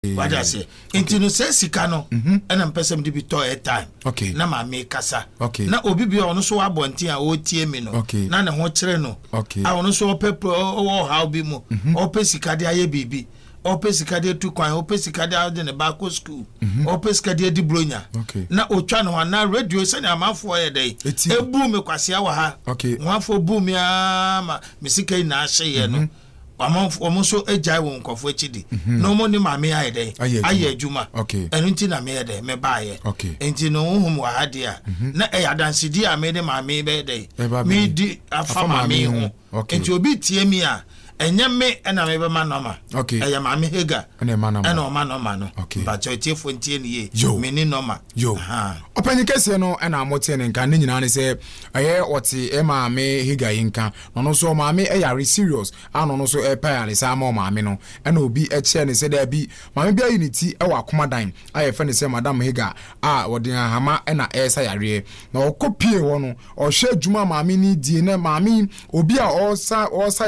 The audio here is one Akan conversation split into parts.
What I say? Into no say sikano, and I'm person to be to a time. Okay. Na ma make kasa. Okay. Na obi bi ono so abonti a o tie me no. Okay. Na ne ho kire no. Okay. A ono so pepe o how bi mo. O pe sikade aye bibi. O pe sikade tu kwan, o pe sikade out in the back school. O pe sikade di bronya. Okay. Na o twa no na radio se na amafo ye dey. E bu me kwase wa ha. Okay. Nwafo bu me ama me sika na ahye ye no. Omo so ejai won nkofo echidi no mo ni maame aye dey aye adwuma enu na me dey me baaye enti no honhum wa hade a na eyadansidi a me de maame be dey me di afa maame ho enti obi tie mi a enye me na me be manoma eye maame hega na manoma no ba chotie fontie ni ye me ni noma opanyi kese no na amote ne nka ne nyina ne se eye oti e maame hega yinka no so maame yare serious ano no so e pa yare sa maame no na obi e che ne se da bi maame bia unity e wa komadan aye fe ne se madam hega a wodi hama na e sa yare na okopie wo no o hwe adwuma maame ni die na maame obi a o sa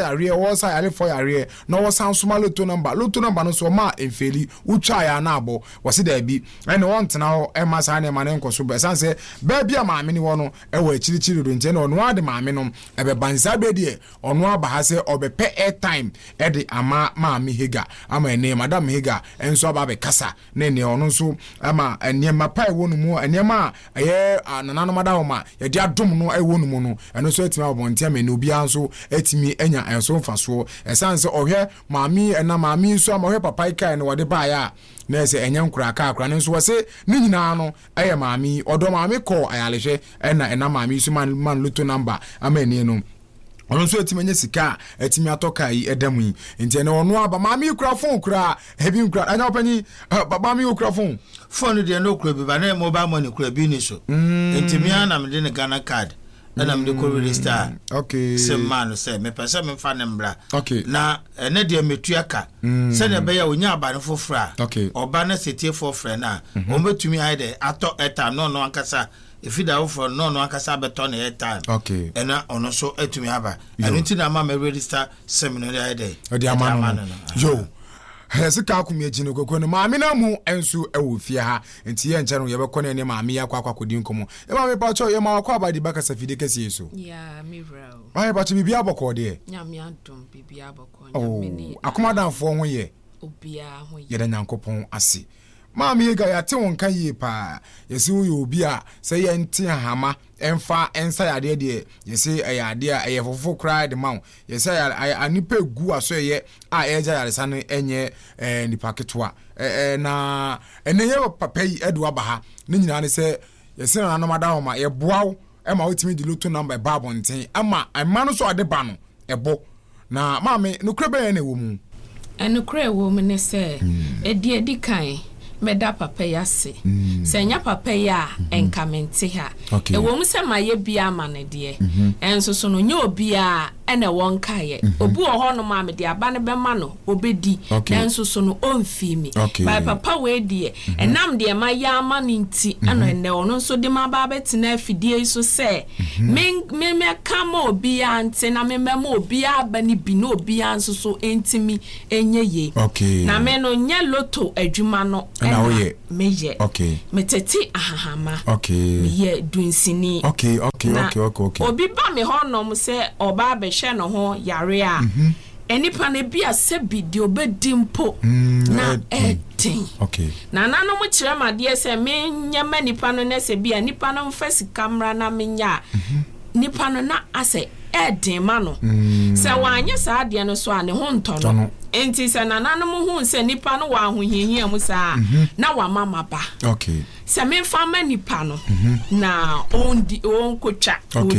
yare for yare na wo san soma loto number no so ma enfeli utwa ya na abo wose da bi ene won tena ho e ma sa ne ma ne nkoso be san se ba bia maame ni wo no e wa chirichiri do nte na ono ade maame no e be banza be de ono aba ha se obepe airtime e de ama maame hega ama ene madam hega enso aba be kasa na ne ono so ama enema pai wo no mu enema ye nanano madam ma ye de adom no e wo no mu no eno so etima obonte ama ne obi anso etimi enya enso mfaso esanse ohwe maami ena maami so ama ohwe papa ikai no wode ba ya na ese enya nkura ka akura nso wose ni nyina no eye maami odo maami ko ayalehwe ena maami so man luto number ama eni no ono so etimenya sika etimi atoka yi edam yi enti na ono aba maami kura phone kura hebi nkura anya opanyi baba mi kura phone de no kura bi ba na mobile money kura bi ni so enti mi ana me de ne Ghana card na me de ko register se man se me pese me fa ne mbra na ne de metuaka se ne be ya onya aba ne fofra oba na setie fofra na o metumi haide ato eta no ankasa ifida ofro no ankasa beto na eta ena ono so etumi aba enti na ma me register seminar haide odi amano yo Hesika akumye jino kokko no maame na mu ensu ewo fie ha enti ye nche no ye bekọ na ne maame ya kwakwa kodi nkomo e maame pa cho ye ma wakọ abadi baka safide kesi eso ya mirao maame pa cho bibia bokọ de nyame adom bibia bokọ nyame ni akomadanfo ho ye obia ho ye da nyankopon ase maame ye ga ya te won kan ye pa yesi wo ye obi a se ye nti hama enfa ensa yade de yesi ayade a ye fofo kra de mawo yesi anipa gu aso ye a eja yare sane enye nipa ketwa na enye papa yi edu aba ha ne nyina ne se yesi na nomada ho ma ye boawo e ma wotimi di loto number babo nten ama ema no so ade ba no ebo na maame no kra be na wo mu enukra wo mu ne se edi kan meda papa ya se senya papa ya enkamenti ha e wo mu se maye bia manede enso so no nye obi a ene won kaye obi wo ho no ma me de aba ne be ma no obedi enso so no onfi mi by papa we die enam de ma ya ama nti ano ene ono so de ma ba betina afidie so se me kama obi a nti na me ma obi a ba ni bi no obi a nso so entimi enye ye na me no nye loto adwuma no meye meteti ahahama ye dunsini okay obi ba me ho no se oba be hwe no ho yare a enipa ne bia se bidi obedi mpo na etin na nanu mu kire made se me nyama nipa no ne se bia nipa no mfasi kamera na menya nipa no na ase edin ma no se wanye sa de no so ane ho nto no enti se na nanu mu hu se nipa no wa ahohiahia mu sa na wa mama ba se me fa ma nipa no na on kocha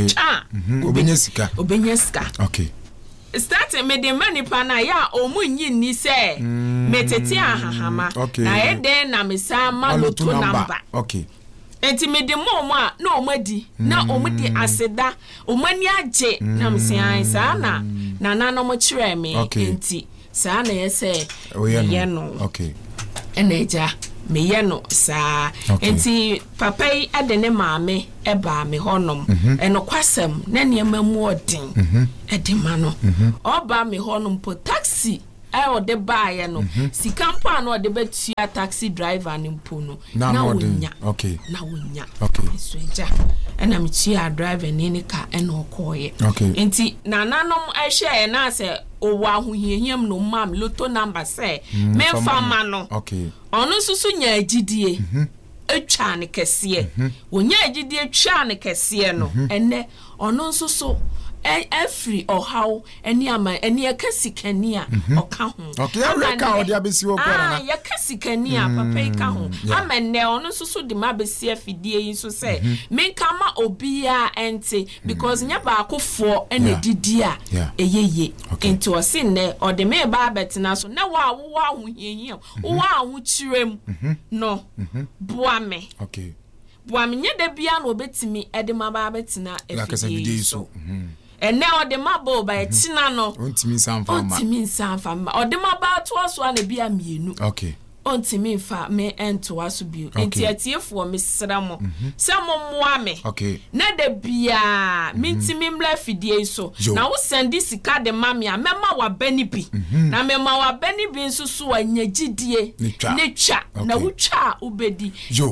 obenya sika start me de manipa na ya omunyi ni se metete ahahama na ede na mesa maloto number enti me de mo a na omadi na omudi aseda omani age na msian sa na nana mo kire me enti sa na yese ye no eneja me ye no sa enti papa yi ade ne maame eba me honom eno kwasem na niema mu odin ede ma no oba me honom po taxi o de buy no sika mpa no de betua taxi driver ni mpo no na wonya okay na wonya okay so eja na me tua driver ni ka na okoye enti nananom ahye na se owa ahohiahiam no mam loto number say me fama no okay ono susu nya agidie etwa ne kese wonya agidie etwa ne kese no ene ono susu every or how any ama any akasikania oka ho okay reka odi abesi wo kwara na ya kasikania papa ka ho amene ono susu de ma besi afidie yin so say menka ma obia ente because nya ba akofo ena didi a eyeye enti o se ne o de me ba betina so na wa wo ahohiahia wo aho kirem no boame okay boame nya da bia na obetimi ede ma ba betina afidie so and now the mabo by Tinano. Ontimi sanfama. Or the maba to us one be a mienu. Okay. Ontimi fa me and to us be. And tia for Miss Ramo. Some moame. Okay. Nede bia mintimim lefidie so. Now send this card the mammy, mema wa Benny B. Na mema wa Benny B so and ye gidie. Nature. Na ucha ubedi.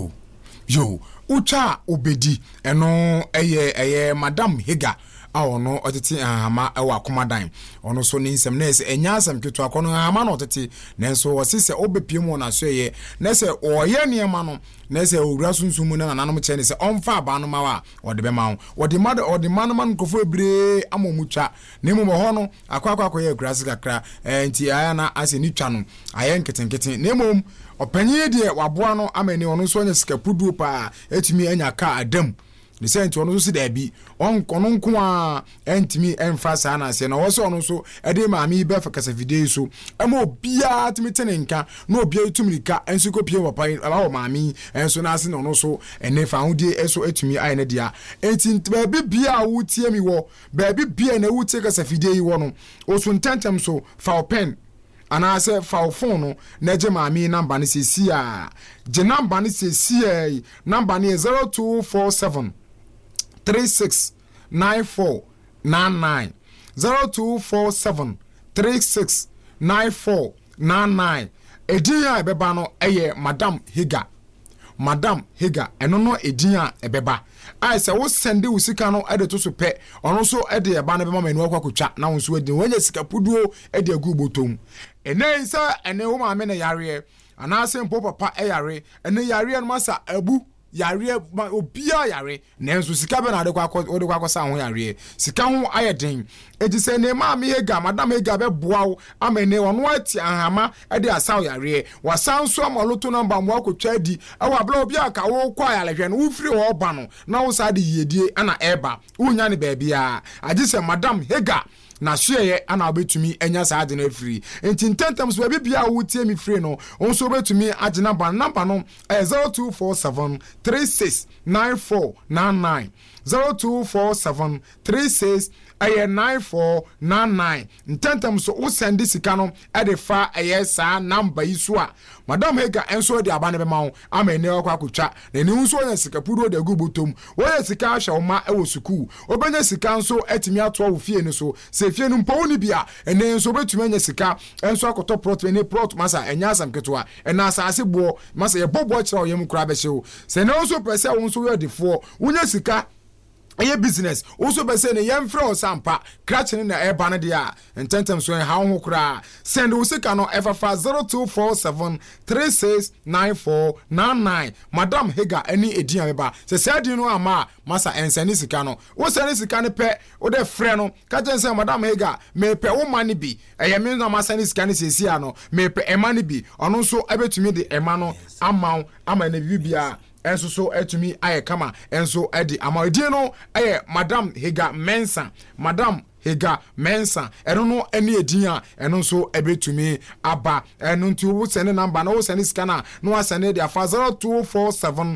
Yo. Ucha obedi. Eno eye Madam Higa. Ono otete ahama ewa komadan ono so ni nsem na ese enya asem ketu akono ahama na otete nenso osise obepiem na so ye na ese oye niema no na ese owura sunsumu na nanom che ne se onfa aba no mawa ode be mawo ode mano man kofo ebre amomutwa ne mu ho no akwa ye grasi kakra enti aya na ase ni twa no aye nketenkete ne mom opanyi de waboa no amani ono so nya sikapudu pa etumi anya ka adam the sent ono so da bi onkono nko a entimi emfa sa na se na wo so ono so ede maami be fa kasa video so ema obia timi tenenka na obia etumrika enso kopie papa abawo maami enso na ase na ono so ene fa hudie eso etumi ai na dia enti ba bia wutie mi wo ba bia na wutie kasa video yi wo no oso ntentem so fa open ana se fa phone no na je maami number ni se si a je number ni se si a number ni 0247 369499 0247 369499 edinya ebeba no eye Madam Higa eno no edinya ebeba ai se wo sende wo sika no ede to so pe ono so ede eba no be mama enu akwakotwa na wo so ede wanya sika puduo ede agu botom ene sa ene wo ma me na yare ana se mpo papa yare ene yare no masa abu yare obia yare nenso sika be na de kwa sa ho yare sika ho ayeden edi se ne ma me Higa Madam Higa be boawo amene ono ati ahama ede asaw yare wasanso amaloto number mo akotwa di awa abla obia ka wo kwa yale hwe no wo firi ho ba no na wo sa de yedie ana eba unya ne ba bia agi se Madam Higa na hweye ana obetumi enya sa ade na free enti ntentem so bia wo tie mi free no onso obetumi age number no 0247 369499 0247 36 9499 ntentem so wo send sika no e de fa sa number yi so a Madam Higa enso de aba ne be mawo amene akwa akotwa na ni nso nya sika puro de gubotom wo ya sika ahwe ma e wo suku obenya sika nso etimi ato wo fie ni so se fie no mpo ni bia ene nso betumi nya sika enso akoto plot ne plot masa enya asam ketoa ena asase bo masa ye bobo kira oyem kura be hyew se ne nso pese wo nso we defo wonya sika aye business also be say ne yemfra osampa krachine na eba ne dia ententem so ha ho kura send wo sika no efafa 0247 369499 Madam Higa ani edian beba se sadi no ama masa enseni sika no wo seni sika ne pe wo de frɛ no ka jense Madam Higa me pe wo mani bi eye me no masa ni sika ne sesi ano me pe emani bi ono so ebetumi de ema no ama na bibia enso so etumi aye kama enso edi amaodie no aye Madam Higa Mensa eno no eni edin eno so ebetumi aba eno nti wo send number na wo send scanner no wa send dia 0247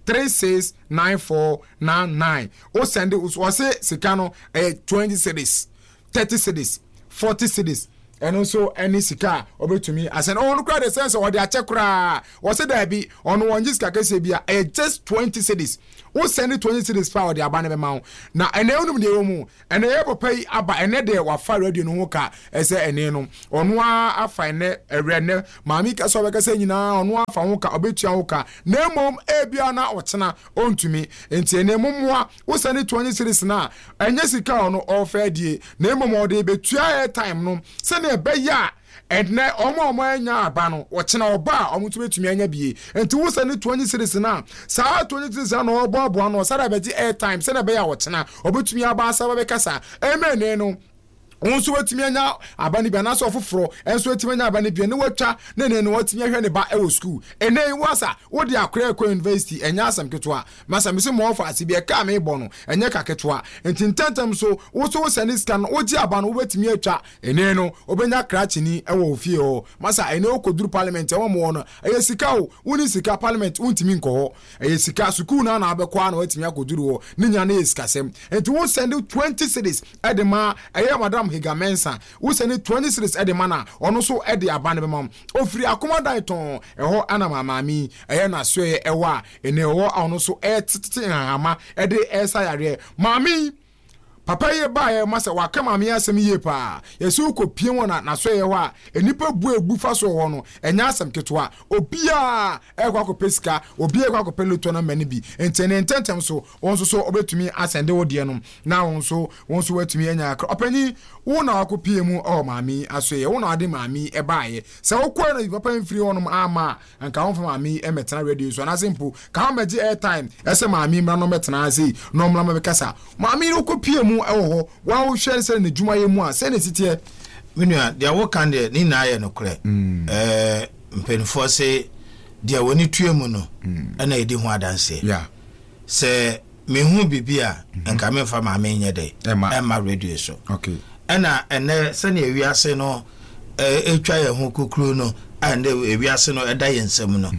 369499 o send wo se sika no 20 cedis 30 cedis 40 cedis eno so any sika obetumi asen no cry the sense or the achekra was say there be on one sika kese bia just 20 cedis wo send 20 cedis power the abane be ma na ene onum de omu ene ye papa yi aba ene de wa fa radio no ho ka ese ene no ono afa ene ewre ne maami ka so be ka se nyina ono afa ho ka obetua ho ka na mom ebia na ochena ontumi enti ene momwa wo send 20 cedis na enye sika ono ofa die na mom o de betua time no se na be ya edne omo anya aba no ochena oba omutu betumi anya bie enti wo send 20 cedis na saa 20 cedis na obo no sada be airtime se na be ya ochena obetumi aba asa be kasa amen no onso watimi anya abani bia na so foforo enso watimi anya abani bia ne watwa ne watimi ahwe ne ba e wo school ene wasa wo de akra ekwa university enya asam ketwa masa me se mo ofa ase bia ka me bo no enye ka ketwa entintentem so wo so send scan wo ji aba no wo watimi atwa ene no obenya krachi ni e wo ofie o masa ene okoduru parliament e wo mo no eye sika o woni sika parliament untimi nko ho eye sika school na na abekwa na watimi akoduru ho ne nya na esika sem enti wo send 20 cedis edema eye madam Higa Mensa wo send 20 cedis edema ono so ede abane be mam ofiri akomadan ton eho ana mamami eye na so ewa ene eho ono so etete hama ede esa yare mami papa ye ba ye masa waka mami asem ye pa yesu ko pie wona na so ye ho a enipa bu egbu fa so ho no enya asem ketwa obia ekwa ko pesika obia ekwa ko peloto na mani bi ententem so wonso so obetumi asende wodie no na wonso watumi enya akra opani wona wako pie mu o mami aso ye wona ade mami e ba ye se wokọ na papa mfiri hono ama anka won fa mami e metena radio so na simple ka meji airtime ese mami mra no metena azi no mra me kasa mami woko pie mu ewo wa wo hwe se ne dwuma ye mu a se ne sitie menua dia wo kan de ni na ye no kre mpenfo se dia woni tue mu no na edi ho adanse se me hu bibia enka me fa ma me nye de ema radio so okay ena ene se ne ewiase no etwa ye ho kokuru no ande ewiase no eda ye nsam no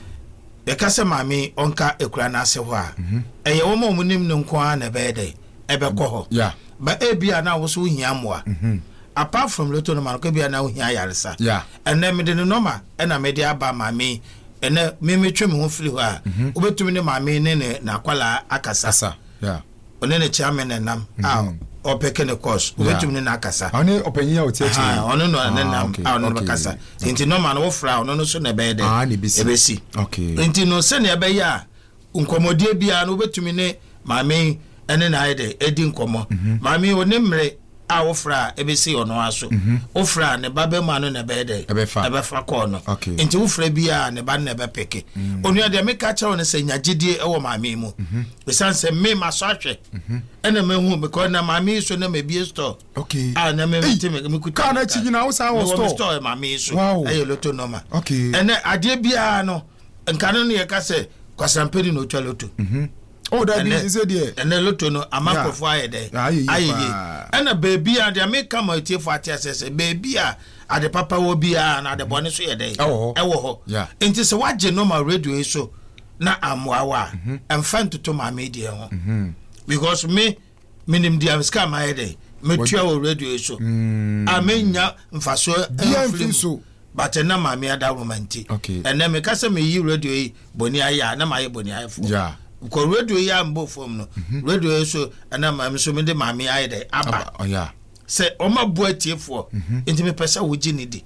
be ka se ma me onka ekura na ase ho a eye wo mo munim no nko a na be de ebe ko ho ba ebia na wo so hia moa apart from loto no man ko bia na wo hia yaresa ene me de no normal ena me de aba ma me ene me twa me ho firi ho a obetumi ne ma me ne na kwala akasa one ne chairman nam opeke ne course obetumi ne na akasa one openyi ya otiachi ono no ne nam ono akasa nti no man wo fra ono no so na be de ebesi nti no se ne ebe ya nkomodie bia no obetumi ne ma me ene na ide edi nkomo mami oni mre a wofra ebesi ono aso wofra ne baba ma no na bede ebefa ko no enti wofra bia ne ba na be peke onu ade me ka cha wona se nyagidie ewo mami mu besanse me maso ahwe ene me hu because na mami so na me bie store ah na me meti me kuta ka na chi nyina wo san wo store mami so ayo loto normal ene ade bia no nka no ye ka se kwasampedi no twa loto that is there and the loto no amakrofo ayede ayi and a baby and they make come out for atese baby at the papa will be na the bonus yede ewo nti se waje normal radio so na amwawa and fan to my media ho because me minim dia ska my yede me tua radio so amenya mfaso so but na ma me ada romanti and na me ka se me yi radio yi boni aya na ma ye boni aya fo ko radio ya mbo fom no radio so ana ma so me de ma me aye de aba se o ma bo atiefo enti me pesa wo gi ni di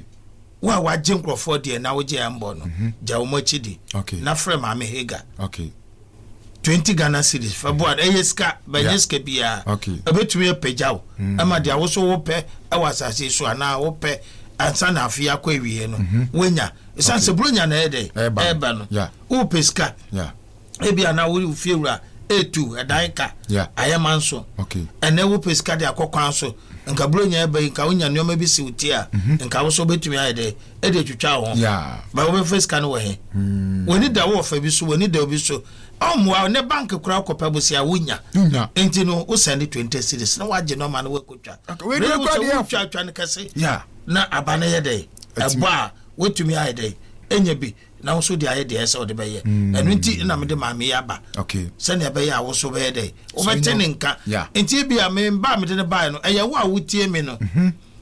wa waje nkrofo de na wo gi ambo no ja wo machi di na frɛ ma me hega 20 Ghana cedis fa board eyeska banyeska bia ebetumi epejaw ama dia wo so wo pɛ awasase so ana wo pɛ ansa na afia kwa ewie no wenya esanse bronya na ede eba no wo peska ebia na wo fiewura etu edaika ayamanso ene wo peska de akokwan so nka bronya eba nka wonya nneoma bi si utia nka wo so betumi ayede ede twetwa ho ba wo be peska no wo he woni da wo fa bi so woni da obi so omwa ne bank kura kopa bosia wonya enti no wo send 20 cedis na waje no ma no wekotwa we do kwa twa ne kase na abane yede eba wetumi ayede enye bi na wo so de ayede ese o de beye enu nti na me de ma me yaba se ne beye a wo so beye de wo betene nka enti bia me ba me de ne ba no eye wo a wotie me no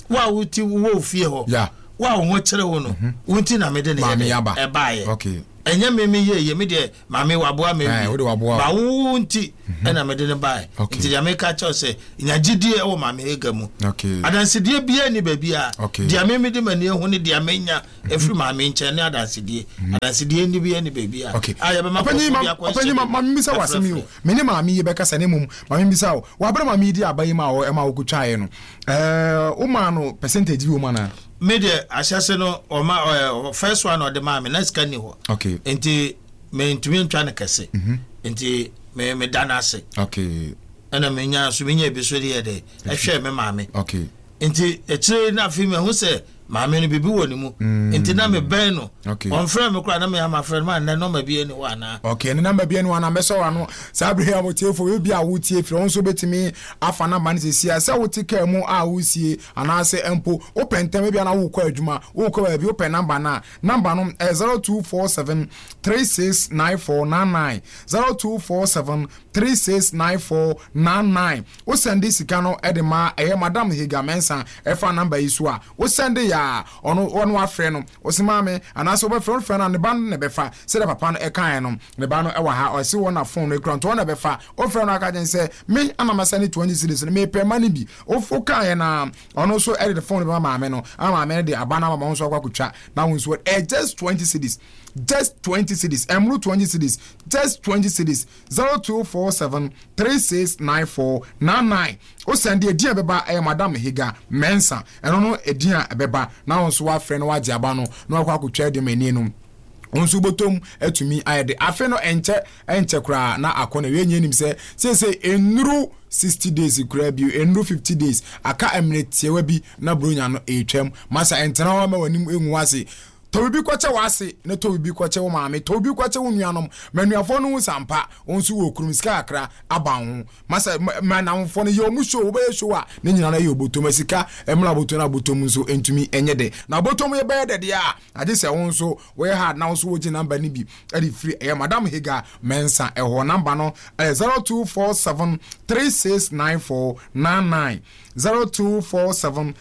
wa wuti wo fie ho wa wo kire wo no wuti na me de ne e baaye okay enye me ye me de mame waboa me ba wo nti na me de ne baaye nti ya me ka cho se nya gidie e wo mame ega mu okay adansedie bia ni ba bia dia me de mani hu ne dia menya efri mame nche ne adansedie ni bia ni ba bia aya be mapanyi mame bisa wasemi o me ne mame ye be kasa ne mum mame bisa o wa bra mame di abayi ma o e ma wo kutwae no o ma no percentage bi o ma na media asase no o ma first one or the mama na scan ni ho okay enti me ntumi ntwa ne kase enti me dana se okay ana me nya so me nya bi so de de ehwe me mame okay enti echire na fi me hu se mame no bibi woni mu enti na me ben no on frame me kura na me ama friend man na no ma bi eni wa na okay ne number bi eni wa na me so wa no sabre ya motiefo we bi a wotie firi on so betimi afa na ban se sia se wotika mu a wosie ana se empo open time bi na wo kwa adwuma wo kwa bi open number no 0247 369499 0247 369499 wo send sika no e de ma madam Higa Mensa e fa number yi so a wo send ya ono afre no osimame anaso be friend na ne ban ne befa se da papa no e kan no ne ban no e wa ha o se wona phone no ekran to na befa o friend no aka den se me amama sani 20 series me pe mani bi o fo kan na ono so edit the phone be maame no maame de abana mama so akwa kutwa na won so just 20 series just 20 cities emru 20 cities just 20 cities 0247 369499 o send edian beba madam Higa Mensa eno no edian beba na won so wa frɛ no wa giaba no na akwa kutwa de mani no onsu botom atumi ayede afe no enche kura na akona we nyenim se enuru 60 days kura bi enuru 50 days aka eminate wa bi na bronya no etwam masa entena wa ma wanim enwu ase tobi kwache wase na tobi kwache wo maame tobi kwache wo nuanom manuafo no sampa onsu wo kurum sika akra aban masa manamfo no yo mu show wo be show a ne nyina na yo botom sika emla botom na botom nso entumi enye de na botom ye be de a ade se won so we hard na so wo gi number ni bi ade free madam Higa Mensa ho number no 0247 369499 0247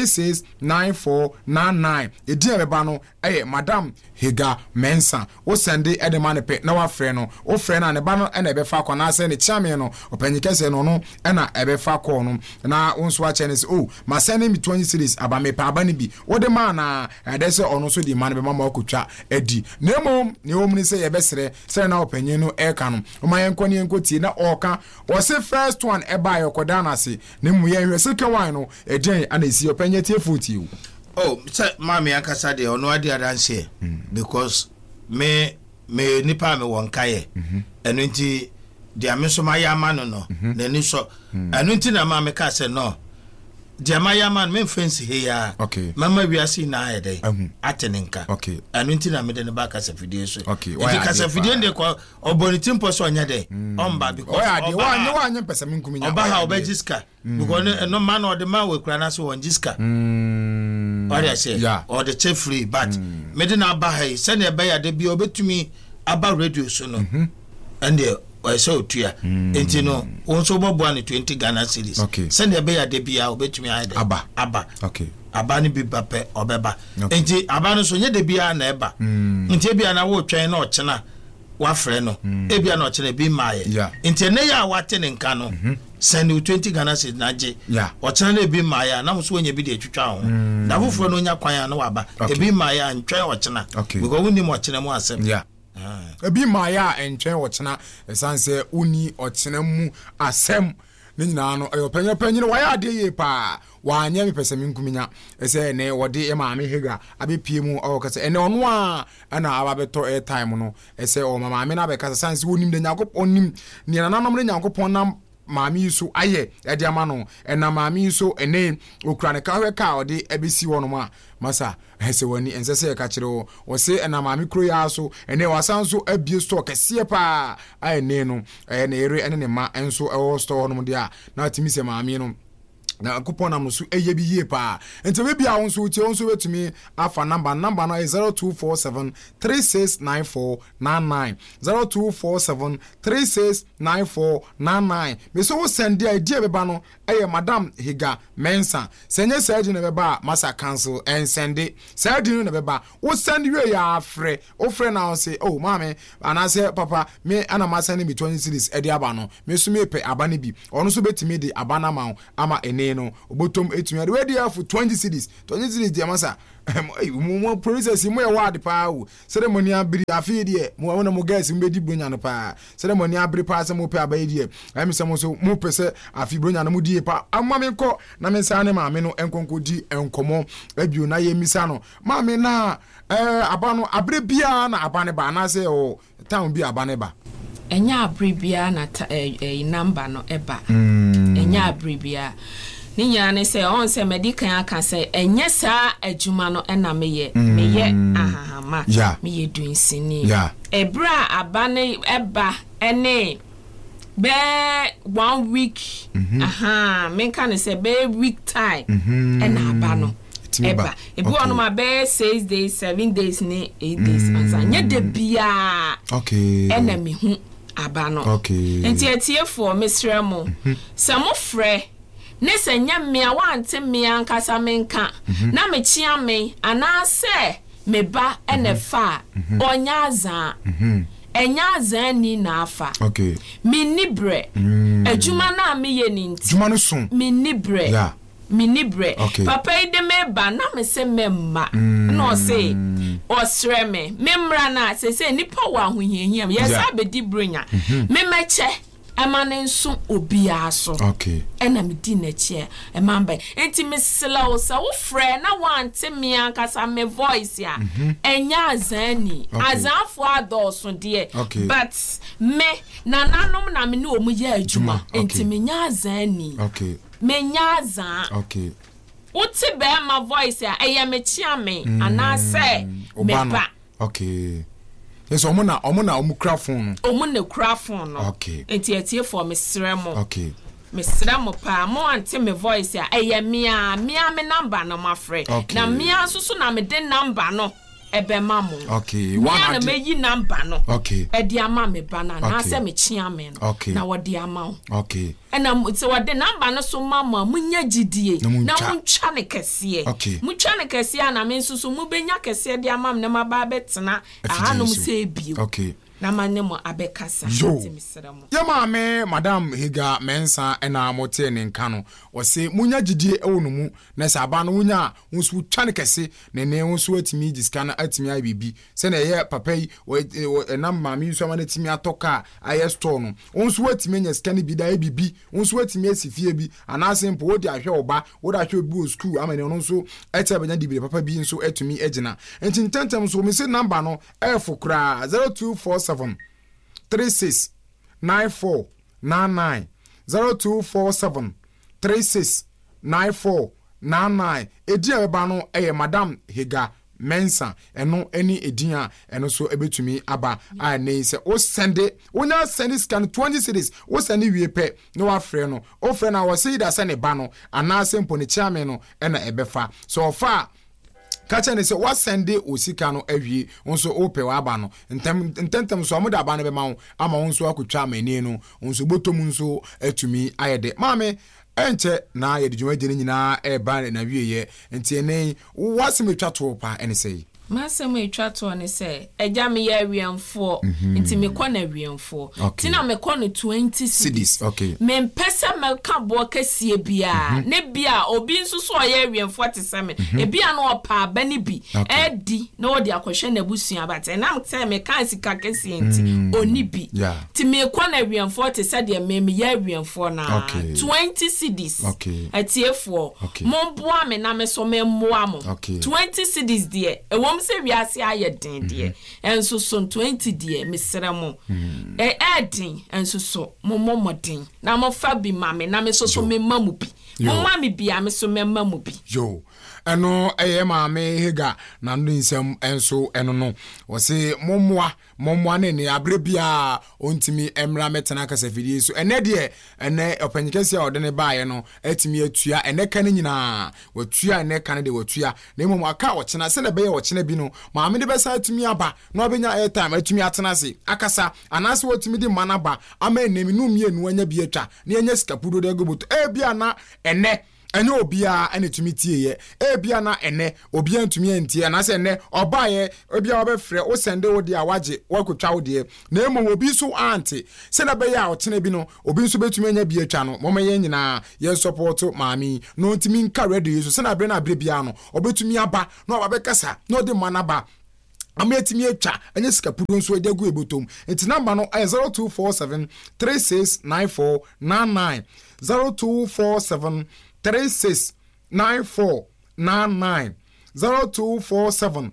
369499 edian beba no madam Higa Mensa o sende edema pe na wa frɛ no o frɛ na ne ba no na ebefa kwa na se ne chiame no opanyikese no no na ebefa kwa no na wonso a chene se ma send me 20 series aba me pa aba ne bi wo de ma na ade se ono so di ma ne be ma okotwa edi na emom ne omni se yebesere se na opanyin no eka no o ma yenko ne yenko tie na oka o se first one eba yokoda na se ne mu ye hwe second one no eden ana esi opanyin tie futi say mami akasa de ono ade adanse because me nipa me won kaye eno nti dia me so ma ya ma no na ni so eno nti na mami ka say no dia ma ya man me fence he ya mama wiase na ayede atenenka eno nti na me de ne ba ka safidie so nti ka safidie de ko obonitim poso onya de omba because wa nya pesa me nkumi nya oba ha obajiska because no man or the man we kra na so won jiska what I say or the chef free but medina abahay send e be ya de bi obetumi aba radio so no and the I saw tuya enti no won so bobo an 20 Ghana cedis send e be ya de bi ya obetumi ayde aba aba ni bi bape obeba enti aba no so nye de bi ya na eba enti bi ya na wo twen na ochena wa frɛ no ebia na ochena bi maaye enti ne ya wate ne nka no send 20 Ghana cedis na je ochena na bi maaye na so onye bi de twitwa ho na foforo no nya kwan na waba ebi maaye ntwen ochena because woni mo ochena mu asem ebi maaye ntwen ochena esanse uni ochena mu asem ne nyina no panyin wa ya de ye pa wa nya me pese me nkuminya ese ne wode e maame Higa abepie mu o kase ene ono a na ababeto airtime no ese o maame na be kase sanse wonim de nyakopon nim ne nananom de nyakopon nam maami so aye e de ama no na maami so ene okura ne ka hwe ka ode ebesi wono ma masa hese wani ensese ka kire wo se na maami kro ya so ene wasanso abie store kese pa aye ne no na ere ene ne ma enso e wo store no de a na timi se maami no na coupon am so eye bi ye pa enti we bia won so tie won so wetumi afa number no is 0247 369499 0247 369499 me so wo send idea beba no eye Madam Higa Mensa senye saidi ne beba masa cancel and send it saidi ne beba wo send we ya afre o frɛ na say oh mama ana say papa me ana ma send me 20 cities e de aba no me so me pe aba ne bi ono so betimi de aba na ma ama ene no obotom etumi we dey for 20 cities dey masa mo process mo ya ward pa o ceremony abiri afi de mo wona mo gas mo bedi bronya no pa ceremony abiri pa se mo pe abaye de am se mo so mo pese afi bronya no mo die pa amma me ko na me sa ne ma me no enkonko di enkomo abio na ye misa no ma me na aba no abiri bia na aba ne ba na se o town bi aba ne ba enya abiri bia na number no eba enya abiri bia ninya ne se on se medical aka se enye sa adwuma no na meye ahahama meye dunsini ebra abane eba ene be 1 week menka ne se be week time na abano eba ebi ono ma be 6 days 7 days ne 8 days ansa nye de bia ena me hu abano enti etie for mesremo se mo frɛ ne se nya mmea wante mmea nkasa menka na mechia me anase meba enefa onyaza enyaza ni na afa minibre adwuma na meye ni nti adwuma no so minibre papa ide meba na me se memma no se osre me memra na se nipa wa ahohiahia yesa bedi bronya memeche amane nso obia so ena me di na che emamba enti mesela sa wo frɛ na wante me ankasa me voice ya enya azani azafo adoso de but me nananom na me ne omu ya adwuma enti me nya azani me nya azan uti be ma voice ya eya me chia me anase me pa yes omuna omukra phone omuna kra phone no enti etie for me sremo me sremo pa mo ante me voice ya eya mia me number no mafre na mia susu na me de number no ebe mamu one na me yi number no e di ama me bana na se me chia me no na wo di ama ena so wo de number no so mama munya gidie na muntwa ne kese muntwa ne kese na me susu mu benya kese di ama me na maba betena ahanom se bio na manemo abekasa timisramo ya maame Madam Higa Mensa ena mote ne nka no wo se munya gidie ewonumu na se aba no wunya wonsu twane kese ne wonsu atimi diska na atimi abibi se na ye papa yi na maame so ma na atimi atoka aye store no wonsu atimi nya sika ne bi da abibi wonsu atimi asifie bi anase mpo wodi ahwe oba wodi ahwe obi school amane no so ete benya dibire papa bi nso atimi agina enti ntentem so me se number no efokra 0247 369499 0247 369499 edia beba no eye Madam Higa Mensa eno eni edia eno so ebetumi aba a nei se o sende onya send scan 20 cities o send wie pe no afre no o fre na wo se da se ne ba no ana sempo ne chiame no ena ebefa so fa kacha ne se wasende osika no awie onso ope wa aba no ntem so amuda aba no be ma ama onso akotwa amani no onso botom nso atumi ayede maame enche na ye djuma gene nyina e ba na wie ye enti ene wasemetwa to pa ene sei masem etwa to ne se eja me ya wiemfo nti me kɔ na wiemfo ti na me kɔ no 20 cities me mpesa me ka bo kasie bia ne bia obi nso so ya wiemfo te se me e bia no opa ba ne bi edi na odi akohwe na busua ba te na me me ka sika kasie nti oni bi ti me kɔ na wiemfo te se de me ya wiemfo na 20 cities etiefo mo boa me na me so me moa mo 20 cities de se wiase ayedin de enso so 20 de mesremo edin enso so momodin na mo fa bi mame na me so me mamu bi mo mame bi ame so me mamu bi yo eno maame Higa na ndo nsem enso eno no wo se mommoa ne ne abre bia ontimi emra metena kasafidie so ene de ene opanyikese a odene baaye no atimi atua ene kan nyina watua ene kan de watua na mmom aka wochena se na beye wochena bi no maame de besa atumi aba na obenya airtime atumi atena se akasa anase watumi de manaba ama enemi no mienu anya bi atwa na enya sikapudo de goboto bia na ene enye obia ene tumi tie bia na ene obia ntumi antie na se ene obaye obia obefre o sende wo de awaje wakotwa wo de na emo obi so ante se na be ya otene bi no obi nso betumi anya bi atwa no momaye nyina ye support maami no ntumi nka radio so se na bre bia no obetumi aba na obabekasa na ode manaba ametimi atwa enye sikapudo nso edegu ebotom enti number no 0247 369499 0247 369499 0247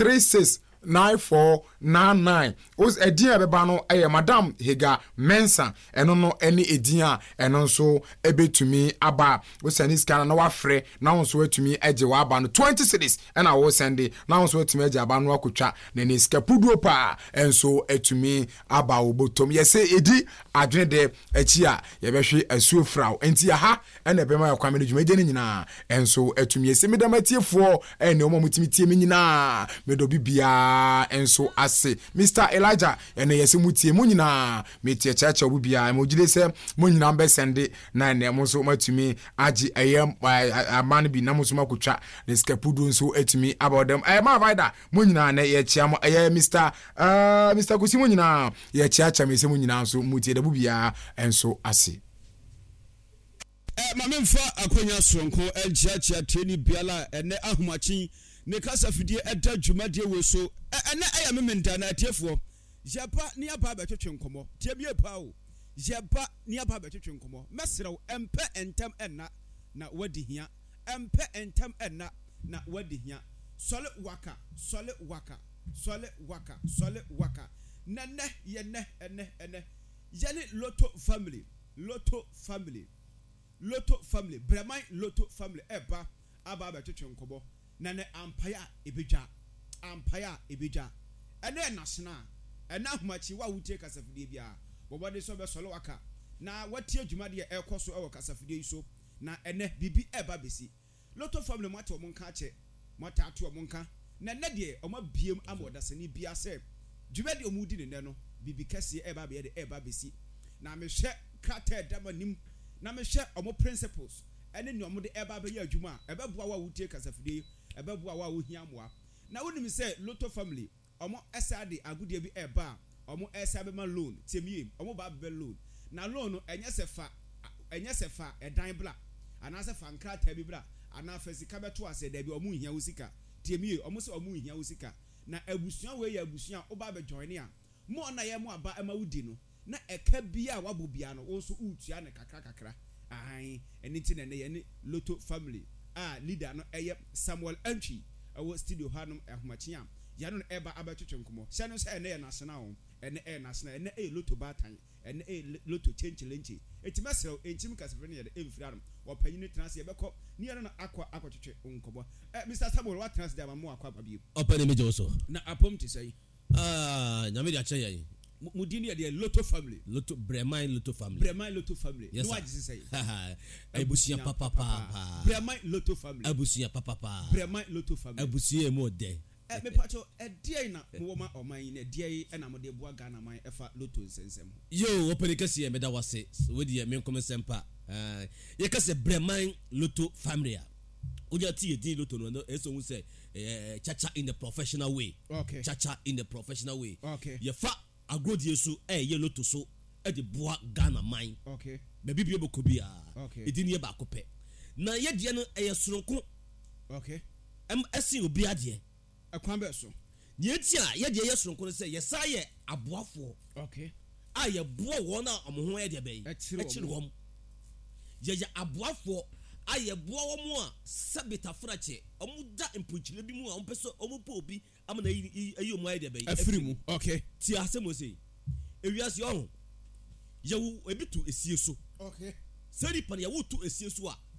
369499 os edin ebeba no Madam Higa Mensah eno no eni edin a eno nso ebetumi aba osani scan na wafre na nso etumi eje wa aba no 20 cities na wo sende na nso etumi eje aba no akotwa na ne skapudo pa enso etumi aba obotom yese edi adwene de achi a yebehwe asuofraw enti ha na ebema yakwa me dwuma je nyina enso etumi yese medamatiefo ene omo mutimi tie me nyina medo bibia enso ase Mr. Elijah ene yese mutie mu nyina metie chacha obubia emojide se mu nyina mbe sende na ene mo so matumi agi aman bi na mo so makotwa ne skapudo nso etumi about them ma vaida mu nyina na ye chia mo Mr. Kusi mu nyina ye chacha me se mu nyina nso mutie da bubia enso ase mamemfa akonya sonko elchiachia teni biala ene ahumachi ne kasa fidie eda dwumadie wo so ene aya memenda na atiefo jeba ni aba betwetwe nkomo tie bie pa o jeba ni aba betwetwe nkomo mesrew empe entem enna na wadi hia empe entem enna na wadi hia sole waka nene yene ene yene Lotto family Breman Lotto family eba aba betwetwe nkomo na ne ampaya ebija ene national ena humachi wa wutie kasafidie bia bobode so be solo waka na watie adwumade ekoso ewo kasafidie so na ene bibi eba besi Lotto family mate o monka che mata ato o monka na ne de o ma biem amodasani bia se dwumade o mudi ne no bibi kase eba be de eba besi na me hwe krata damanim na me hwe o mo principles ene ne o mo de eba be ya adwuma eba bua wa wutie kasafidie eba bua wa wo hia moa na wonim se Lotto family omo esade agudie bi eba omo esabe ma loan temie omo ba be loan na loan no enye sefa edan bla ana sefa nkrata bi bla ana fasika beto ase da bi omo hia wosika temie omo se omo hia wosika na abusua we ya abusua oba be join a mo na ye mo aba ama wudi no na eka bia wabo bia no wo so utua ne kakra ahan eniti ne ye ne Lotto family leader no eye Samuel Antwi awo studio hanom ahomachia yano eba abetwetwe nkomo se no se ene national ene national ene Lotto batan ene Lotto chenchelenche etimesel enchim kasefre ne ye emfiranom opanyini transe yebekọ ni yano akotwetwe nkomo Mr. Samuel what transe dia mo akwa babie opane meje so na apom ti sei nyame dia che yayi mudini ya Lotto family Breman Lotto family no wajisi say abusia papa Breman Lotto family abusia papa Breman Lotto family abusia mo de me pacho edie na mo ma oman na edie na mo de bua Ghana man efa Lotto nsensem yo opere kase me da wase we de me nkom sempa ye kase Breman Lotto family oja ti edin Lotto no eso hu say chacha in the professional way okay ye fa agrodie so ye Lotto so e de boa Ghana man okay be bibie boko bia okay edin ye ba kopɛ na ye de no ye soronko okay esi obi ade akwan be so ye ti a ye de ye soronko se ye sa ye aboafo okay ye boa won a omo ho ye de be ekire wom ye aboafo ye boa wom a sabita frache omo da impunchile bi mu a omo peso omo po obi amana ayi omo ye de be afiri mu okay ti asemo sei ewiase ohun ye wo ebitu esie so okay seri pan ye wo tu esie so a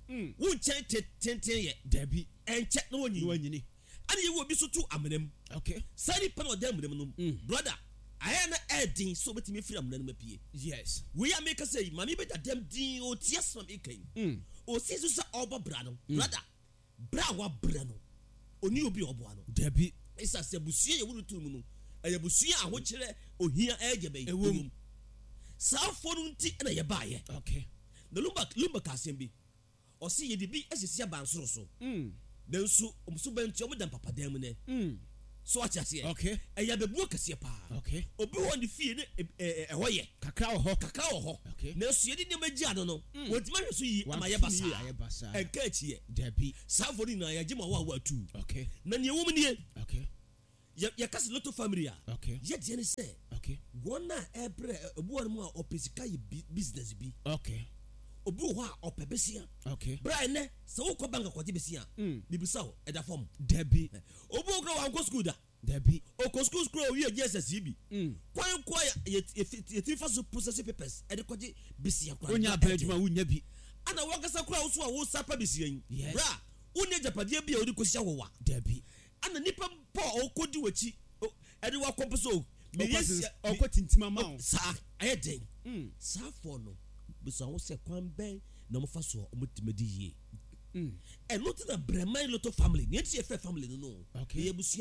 won chen tenten ye dabi enche na wonyini ani ye wo bi so tu amenam okay sani pa na odam no brother I na edin so betimi free amenam mapie yes we are make say mami be da dem din o tias from ikan o si so obo bra no brother bra wa bra no oni obi obo ano dabi isa se busuye ye wuru tu mu no eye busuye aho kire ohia ejebe ewom sa fonu nti na ye ba ye okay the lumba kasem bi o si ye di bi esisi abansoro so den su omsu bantu o dan papa dan mu ne so acha se okay eye bebu kase pa okay obi won di fie ne ehoye kakra ho okay na su ye di ne magia no wontima hwe so yi ama ye basa enka achie dabi sa fonu na ye gima wa atu okay na ne wom ne okay ya kasi Lotto family okay ye de ne say okay wona ebre obu won mu a opesika ye business bi okay obi wo a opebesia okay bra ne se wo ko bank kwaje besia bibisa wo eda form dabi obi wo kro wan ko school da dabi o ko school wi JSS bi kwan ko ye tifa so process papers ede kwaje besia kwa onya badwuma wunya bi ana wo kasa kra wo so a wo sapa besia yin bra unya japade bi a odi kosia wo wa dabi ana nipa po o kodi wachi ede wa kompeso o tintima ma o sa ayeden sa for no biso wo se kwan ben na mo fa so o mutimedi yie e not na Bremen Lotto family ni enti e family no okay e busia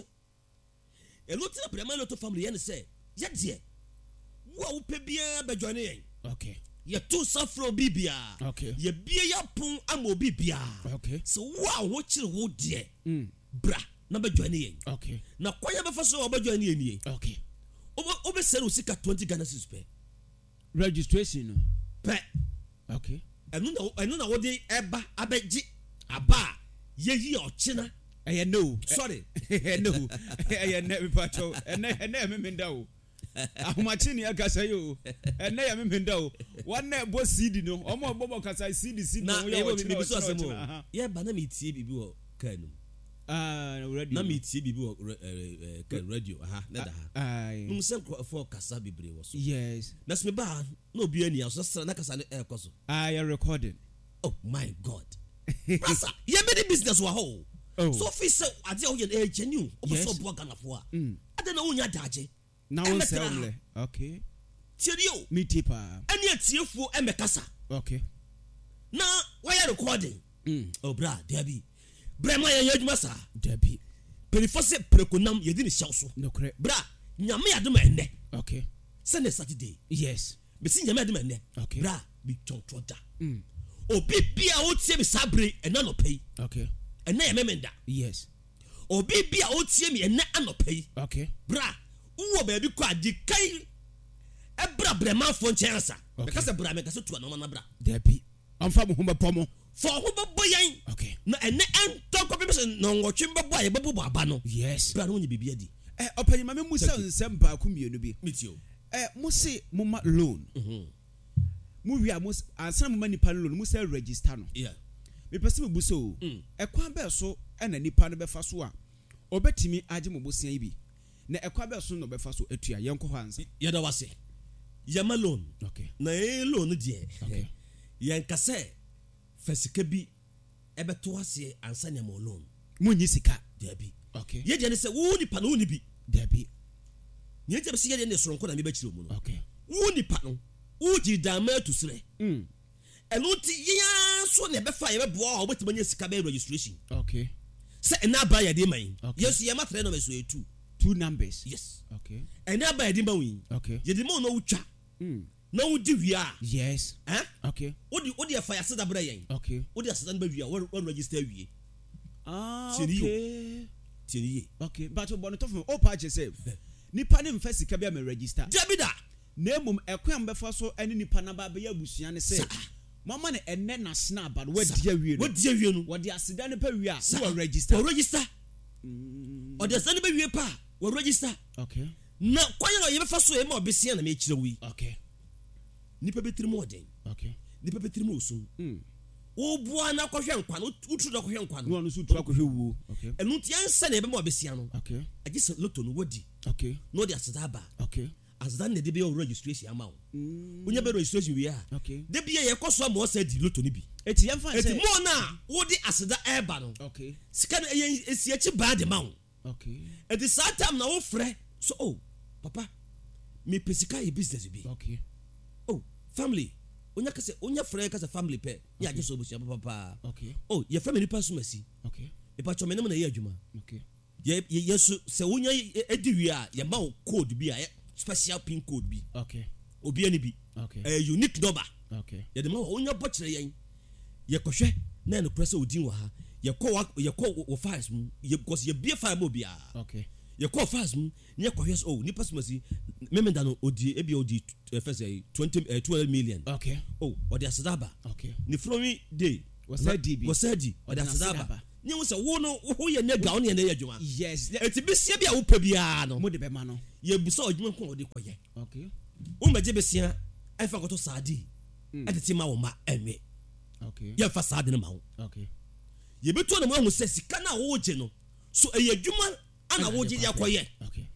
e not na Bremen Lotto family yen se ye de wo pe bia ba join yen okay ye tu safro bibia okay ye bia ya pon amo bibia okay so wo kire wo de bra na ba join yen okay na kwaya ba fa so o ba join yen nie okay obe sero sika 20 Ghana cedis pe registration no pe okay enu na wo de eba abeji aba ye yi ochina no sorry no ne pato ene me menda o ahomachi ni akasa yo ene ya me menda o wan bo CD no omo bobo kasa CD na no ya ochina biso asemo ye ba na me tie bibi wo kanu radio na me tie bibi wo radio na da num se for kasa bibre wo so yes na sme ba na obi ani aso sra na kasa ne koso you recording oh my god brasa ye me the business wa ho so fi se ade o ye genuine o so bo Ghana fo a ade na unya daje na won selmle okay tiedio me tipa ani atiefuo emekasa okay na why recording oh bra dabi brema ye adwuma sa dabi perifose prekonam ye di ni shawso no correct bra nyame adoma enne okay Sunday Saturday yes be si nyame adoma enne okay bra bi tontoda obi bia o tie bi sabre ena no pay okay ena ye memenda yes obi bia o tie mi ena anopai okay bra wo ba bi kwa di kai e bra brema fo nchensa because bra me kase tu anoma na bra dabi amfa mo humba pomo for ho bebo yan okay na ene ento ko bi se no ngotwe bebo aye bebo aba no yes bra no nya bibia di opanyima me musa nsem ba ku mienu bi mitio mo se mo ma loan mu wi amos ansan mo ma nipa loan mu se register no yeah me pese me buso ekwan be so na nipa no be fa so a obetimi age mo bosia yi bi na ekwan be so no be fa so atua yenko ho ansa ye da wase ye ma loan okay na loan die okay yenka se fasika bi ebeto ase ansa nya mo loan munyi sika dabi okay ye je ne se wo nipa no ni bi dabi nye je be se ye ne soronko na me ba kire mu no okay wo nipa no wo ji dama to sire eno ti ya so ne be fa ye be boa o betima nya sika be registration okay se ena ba ya de man yes ye matre no be so two numbers yes okay ena ba ya de man wi okay ye de mo no utwa na wo di wia yes okay odi fa ya se da bra yen okay odi aseda no ba wia wo register wie okay tieni okay but you born to from opa che nipa ne mfa sika bia me register dabida na emum ekwan befa so ene nipa na ba be abusua ne se mama ne enne na snap ba wadi awie no wadi aseda ne pa wie a wo register odi aseda ne ba wie pa wo register okay na kwanya na ye befa so e ma obesia na me kire wi okay nipa betrimu oden okay nipa betrimu osun wo bua na kohwe nkwa no utru da kohwe nkwa no so tu akohwe wuo okay enu ti ansa na e be ma obesia no okay agi se Lotto no wadi okay no di aseda ba okay asdan na de be registration ama wo wonya be registration wi a de bia ye koso ma o say di loto ni bi eti yemfa say eti mo na wo di asda eba no sika na esi echi ba de ma wo eti that time na wo frɛ so papa me pesika ye business bi family onya kase onya frɛ kase family pe ya je so busia papa ye family pa so masi e pa cho me na ye adwuma ye so se wonya edi wi a ye ma code bi a special pin code bi obi ani bi unique number ye de ma wonya bo kire ye kohwe na no press odin wa ha ye kɔ wo files mu ye because ye bie file mo bia ye kɔ files mu ye kohwe so ni pasmasi memenda no odi e bia odi first 12 million odi asadaba ni following day was said odi asadaba ni wo se wo no wo ye nega wo ne ye adwuma yes eti besia bia wo pa bia no mo de be ma no ye busa adwuma ko odi koye wo maje besia ai fa koto sadi editi ma wo ma enwe ye fa sadi na ma wo ye beto na mo hu se sika na wo je no so eye adwuma ana wo je ya koye